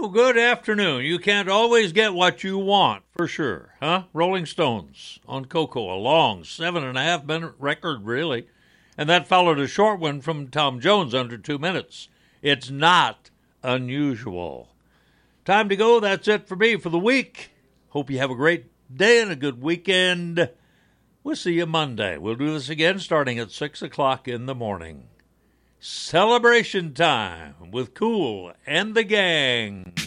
Well, good afternoon. You can't always get what you want, for sure, huh? Rolling Stones on Coco, a long 7.5-minute record, really. And that followed a short one from Tom Jones, under 2 minutes. It's not unusual. Time to go. That's it for me for the week. Hope you have a great day and a good weekend. We'll see you Monday. We'll do this again starting at 6 o'clock in the morning. Celebration time with Kool and the Gang.